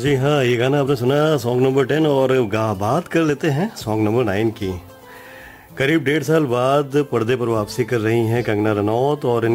जी हाँ, ये गाना आपने सुना सॉन्ग नंबर 10 और बात कर लेते हैं सॉन्ग नंबर 9 की। करीब 1.5 साल बाद पर्दे पर वापसी कर रही हैं कंगना रनौत और